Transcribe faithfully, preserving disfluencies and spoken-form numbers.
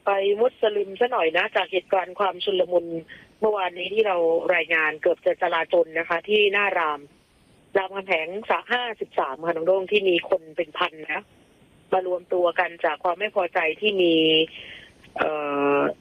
ไปมุสลิมซะหน่อยนะจากเหตุการณ์ความชุลมุนเมื่อวานนี้ที่เรารายงานเกือบจะจลาจลนะคะ ที่หน้ารามรามคำแหงสาห้าสิบสามค่ะน้องโด่งที่มีคนเป็นพันนะมารวมตัวกันจากความไม่พอใจที่มีเอ่อ